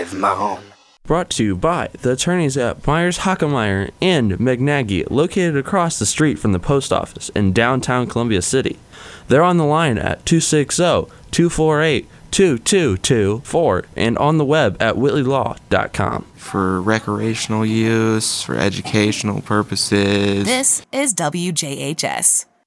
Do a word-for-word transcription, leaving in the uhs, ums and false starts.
Live Moan. Brought to you by the attorneys at Myers Hockemeyer and McNaghy, located across the street from the post office in downtown Columbia City. They're on the line at two six zero, two four eight, two two two four and on the web at whitley law dot com. For recreational use, for educational purposes. This is W J H S.